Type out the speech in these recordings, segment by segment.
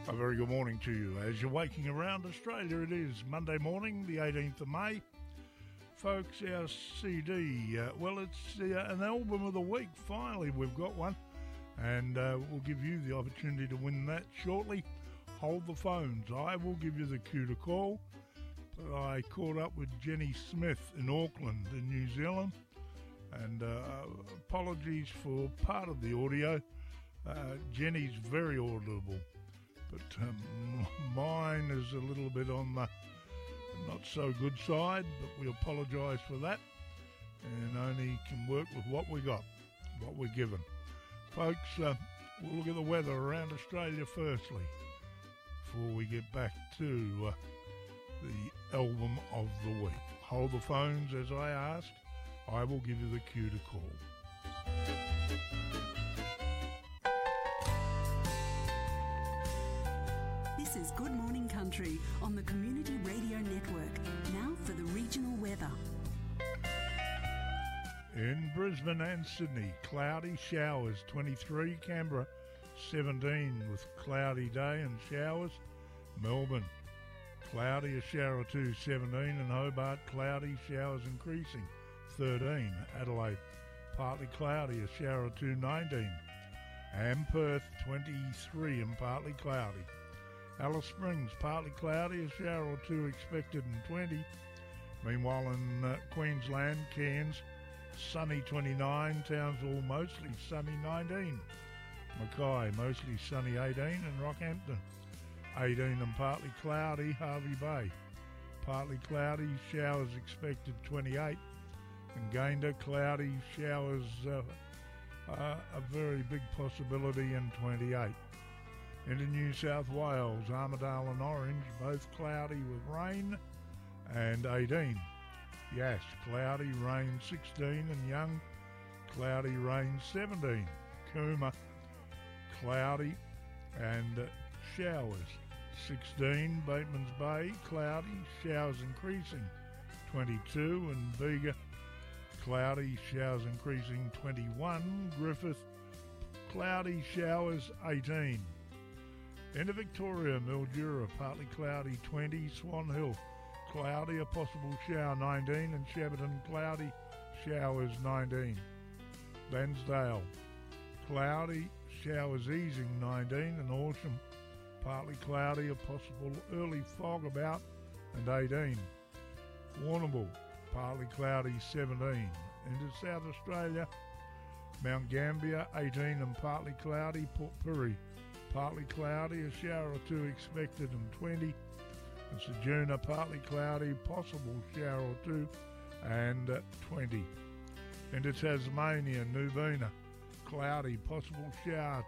A very good morning to you. As you're waking around Australia, it is Monday morning, the 18th of May. Folks, our CD, it's an album of the week. Finally, we've got one. And we'll give you the opportunity to win that shortly. Hold the phones. I will give you the cue to call. But I caught up with Jenny Smith in Auckland in New Zealand. And apologies for part of the audio. Jenny's very audible. But mine is a little bit on the not so good side, but we apologise for that and only can work with what we got, what we're given. Folks, we'll look at the weather around Australia firstly before we get back to the album of the week. Hold the phones as I asked. I will give you the cue to call. This is Good Morning Country on the Community Radio Network. Now for the regional weather. In Brisbane and Sydney, cloudy showers, 23. Canberra, 17 with cloudy day and showers. Melbourne, cloudy, a shower or two, 17. And Hobart, cloudy, showers increasing, 13. Adelaide, partly cloudy, a shower or two, 19. And Perth, 23 and partly cloudy. Alice Springs, partly cloudy, a shower or two expected, and 20. Meanwhile, in Queensland, Cairns, sunny, 29. Townsville, mostly sunny, 19. Mackay, mostly sunny, 18. And Rockhampton, 18 and partly cloudy. Hervey Bay, partly cloudy, showers expected, 28. And Gayndah, cloudy, showers a very big possibility, and 28. Into New South Wales, Armidale and Orange, both cloudy with rain, and 18. Yass, cloudy, rain, 16. And Young, cloudy, rain, 17. Cooma, cloudy and showers, 16. Bateman's Bay, cloudy, showers increasing, 22. And Bega, cloudy, showers increasing, 21. Griffith, cloudy, showers, 18. Into Victoria, Mildura, partly cloudy, 20. Swan Hill, cloudy, a possible shower, 19. And Shepparton, cloudy, showers, 19. Bairnsdale, cloudy, showers easing, 19. And Horsham, partly cloudy, a possible early fog about, and 18. Warrnambool, partly cloudy, 17. Into South Australia, Mount Gambier, 18 and partly cloudy. Port Pirie, partly cloudy, a shower or two expected, and 20. And Ceduna, partly cloudy, possible shower or two, and 20. Into Tasmania, Nubina, cloudy, possible shower,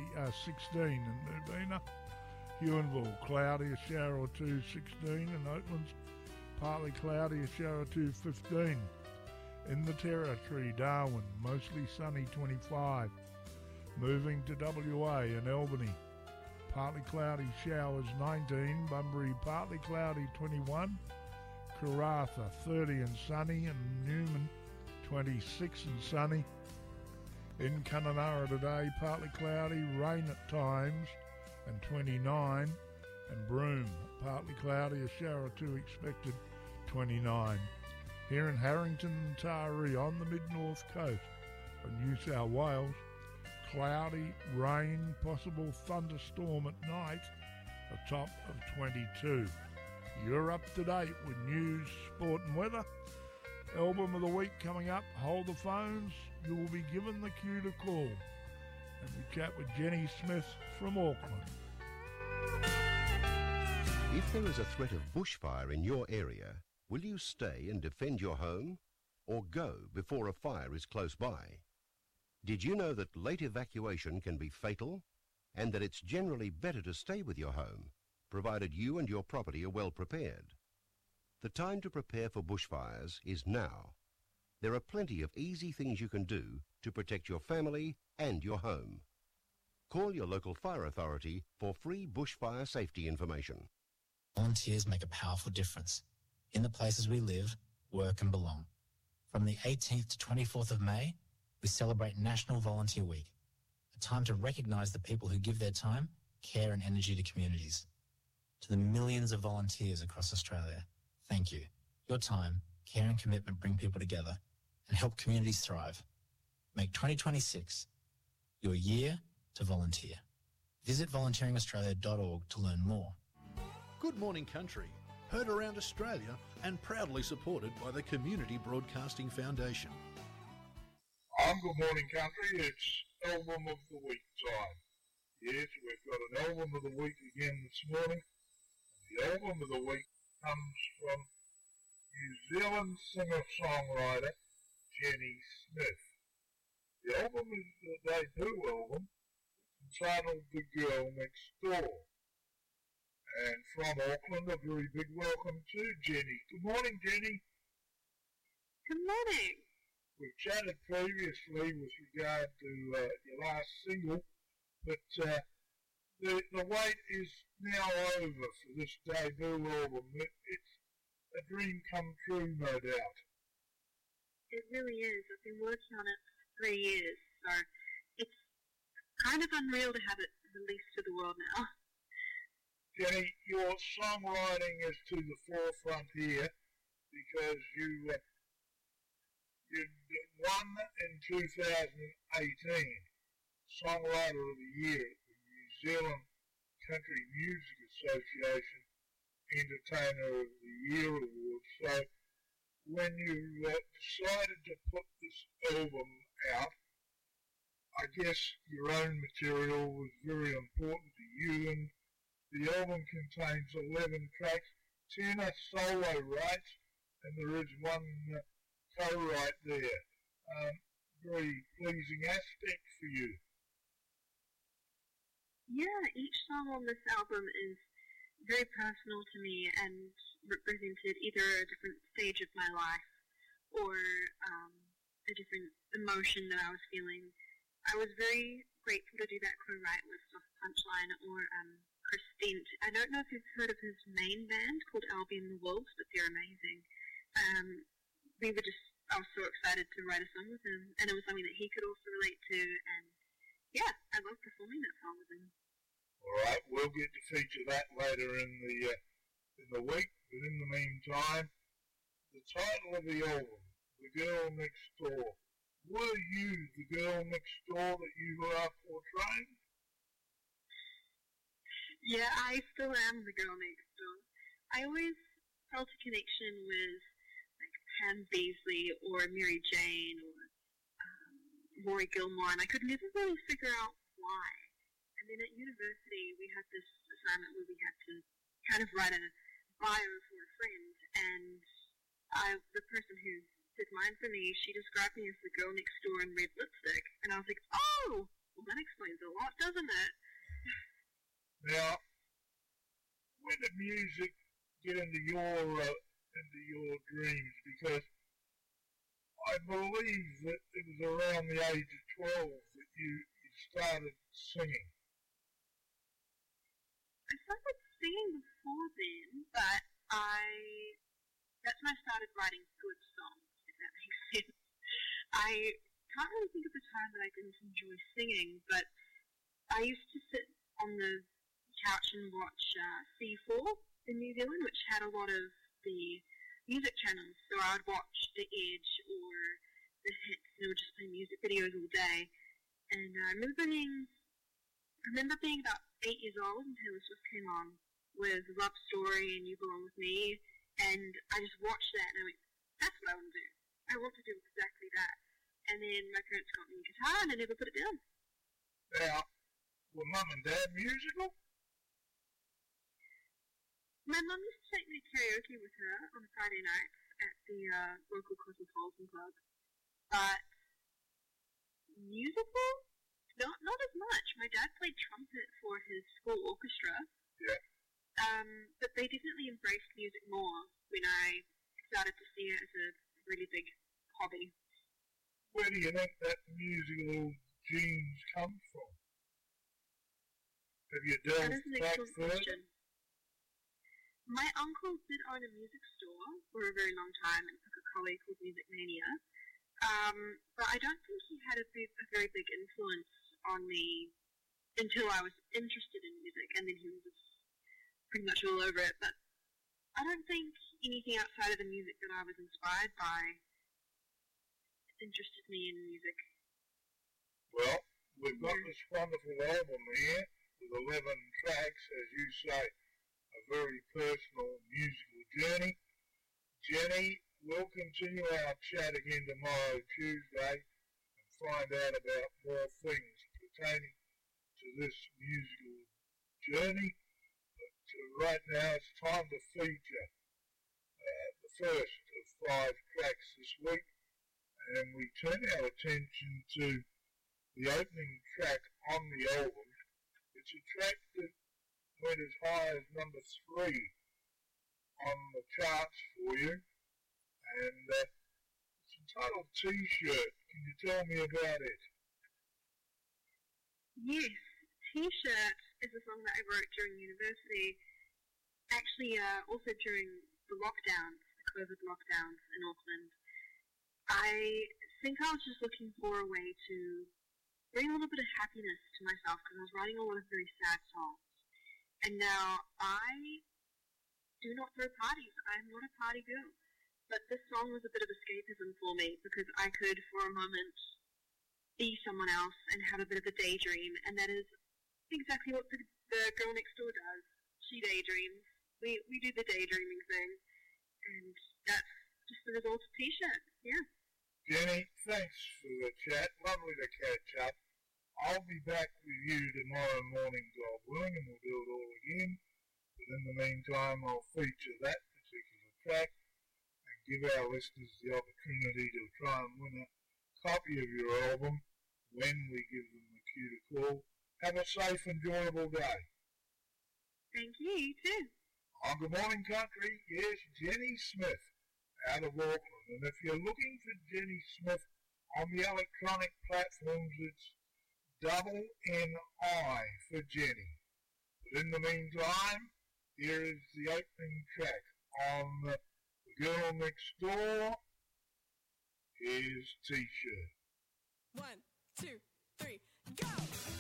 16. And Nubina, Huonville, cloudy, a shower or two, 16. And Oatlands, partly cloudy, a shower or two, 15. In the Territory, Darwin, mostly sunny, 25. Moving to WA and Albany, partly cloudy, showers, 19. Bunbury, partly cloudy, 21. Karratha, 30 and sunny. And Newman, 26 and sunny. In Kununurra today, partly cloudy, rain at times, and 29. And Broome, partly cloudy, a shower or two expected, 29. Here in Harrington and Taree on the mid-north coast of New South Wales, cloudy, rain, possible thunderstorm at night, a top of 22. You're up to date with news, sport and weather. Album of the week coming up. Hold the phones. You will be given the cue to call. And we chat with Jenny Smith from Auckland. If there is a threat of bushfire in your area, will you stay and defend your home or go before a fire is close by? Did you know that late evacuation can be fatal and that it's generally better to stay with your home, provided you and your property are well prepared? The time to prepare for bushfires is now. There are plenty of easy things you can do to protect your family and your home. Call your local fire authority for free bushfire safety information. Volunteers make a powerful difference in the places we live, work and belong. From the 18th to 24th of May, we celebrate National Volunteer Week, a time to recognise the people who give their time care and energy to communities. To the millions of volunteers across Australia, thank you. Your time, care and commitment bring people together and help communities thrive. Make 2026 your year to volunteer. Visit volunteeringaustralia.org to learn more. Good Morning Country, heard around Australia and proudly supported by the Community Broadcasting Foundation. Good Morning Country, it's Album of the Week time. Yes, we've got an Album of the Week again this morning. The Album of the Week comes from New Zealand singer-songwriter Jenny Smith. The album is the debut album, entitled The Girl Next Door. And from Auckland, a very big welcome to Jenny. Good morning, Jenny. Good morning. We've chatted previously with regard to your last single, but the wait is now over for this debut album. It's a dream come true, no doubt. It really is. I've been working on it for 3 years, so it's kind of unreal to have it released to the world now. Jenny, your songwriting is to the forefront here because you won in 2018 Songwriter of the Year at the New Zealand Country Music Association Entertainer of the Year Award. So when you decided to put this album out, I guess your own material was very important to you, and the album contains 11 tracks, 10 are solo writes, and there is one co-write there. Very pleasing aspect for you. Yeah, each song on this album is very personal to me and represented either a different stage of my life or a different emotion that I was feeling. I was very grateful to do that co-write with Soft Punchline or Chris Stent. I don't know if you've heard of his main band called Albion the Wolves, but they're amazing. I was so excited to write a song with him, and it was something that he could also relate to, and yeah, I love performing that song with him. Alright, we'll get to feature that later in the week, but in the meantime, the title of the album, The Girl Next Door. Were you the girl next door that you were portraying? Yeah, I still am the girl next door. I always felt a connection with like Pam Beasley or Mary Jane or Rory Gilmore, and I could never really figure out why. And then at university, we had this assignment where we had to kind of write a bio for a friend, and the person who did mine for me, she described me as the girl next door in red lipstick, and I was like, oh, well that explains a lot, doesn't it? Now, when did music get into your dreams? Because I believe that it was around the age of 12 that you started singing. I started singing before then, but that's when I started writing good songs, if that makes sense. I can't really think of the time that I didn't enjoy singing, but I used to sit on the couch and watch C4 in New Zealand, which had a lot of the music channels. So I would watch The Edge or The Hits, and it would just play music videos all day. And I remember being about 8 years old and Taylor Swift came on with Love Story and You Belong With Me, and I just watched that and I went, that's what I want to do. I want to do exactly that. And then my parents got me a guitar and I never put it down. Now, were Mum and Dad musical? My mum used to take me to karaoke with her on Friday nights at the local Cosmopolitan Club, but musical? Not as much. My dad played trumpet for his school orchestra. Yeah. But they definitely embraced music more when I started to see it as a really big hobby. Where do you think that musical genes come from? Have you delved That is an back excellent further? question. My uncle did own a music store for a very long time in Pukekohe called Music Mania. But I don't think he had a very big influence on me until I was interested in music, and then he was just pretty much all over it. But I don't think anything outside of the music that I was inspired by interested me in music. Well, we've got this wonderful album here with 11 tracks, as you say, a very personal musical journey. Jenny, we'll continue our chat again tomorrow, Tuesday, and find out about more things pertaining to this musical journey. But right now it's time to feature the first of 5 tracks this week, and we turn our attention to the opening track on the album. It's a track that went as high as number 3 on the charts for you, and it's entitled T-Shirt. Can you tell me about it? Yes, T-Shirt is a song that I wrote during university, actually also during the lockdowns, the COVID lockdowns in Auckland. I think I was just looking for a way to bring a little bit of happiness to myself, because I was writing a lot of very sad songs. And now I do not throw parties. I'm not a party girl. But this song was a bit of escapism for me, because I could, for a moment, be someone else and have a bit of a daydream. And that is exactly what the girl next door does. She daydreams. We do the daydreaming thing. And that's just the result of T-Shirt. Yeah. Jenny, thanks for the chat. Lovely to catch up. I'll be back with you tomorrow morning, God willing, and we'll do it all again. But in the meantime, I'll feature that particular track and give our listeners the opportunity to try and win a copy of your album when we give them the cue to call. Have a safe, enjoyable day. Thank you, you too. On Good Morning Country, yes, Jenny Smith out of Auckland. And if you're looking for Jenny Smith on the electronic platforms, it's double N-I for Jenny. But in the meantime, here is the opening track on The Girl Next Door. Here's T-Shirt. 1, 2, 3, go!